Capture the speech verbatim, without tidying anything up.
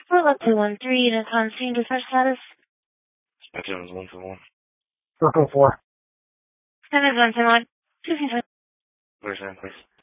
Hello, two one three, to Constantine, dispatch status. Spectrum is one for one. Circle four. Send it one to one. Where's that, please?